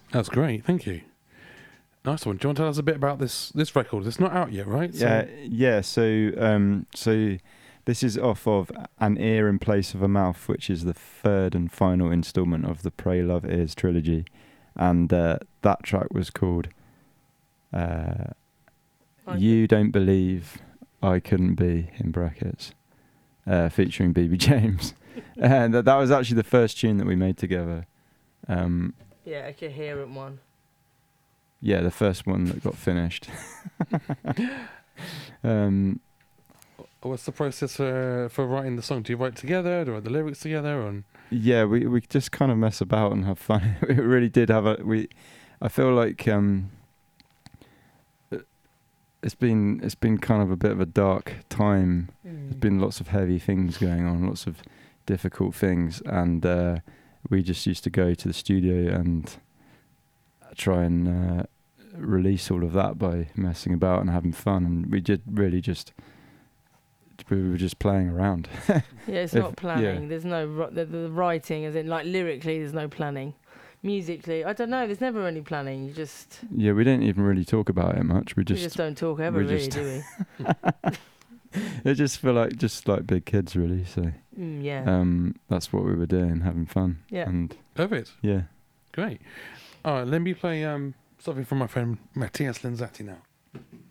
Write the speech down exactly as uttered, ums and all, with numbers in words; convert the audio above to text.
That's great. Thank you. Nice one. Do you want to tell us a bit about this this record? It's not out yet, right? So Yeah, yeah. So, um, so this is off of An Ear in Place of a Mouth, which is the third and final instalment of the Pray Love Ears trilogy, and uh, that track was called uh, "You Don't Believe I Couldn't Be" in brackets, uh, featuring B B James, and that, that was actually the first tune that we made together. Um, Yeah, a coherent one. Yeah, the first one that got finished. um, what's the process for for writing the song? Do you write together? Do you write the lyrics together? Or yeah, we we just kind of mess about and have fun. We really did have a we. I feel like um, it's been it's been kind of a bit of a dark time. Mm. There's been lots of heavy things going on, lots of difficult things, and uh, we just used to go to the studio and try and uh, release all of that by messing about and having fun, and we did really just we were just playing around. Yeah, it's If- not planning. yeah. There's no ri- the, the writing, as in like lyrically. There's no planning. Musically, I don't know. There's never any planning. You just Yeah, we didn't even really talk about it much. We we just, just don't talk ever, we really, just- do we? it just feel like just like big kids, really. So Mm, yeah. um, that's what we were doing, having fun. Yeah. And Perfect. yeah, Great. All right, let me play um, something from my friend Matthias Lanzatti now.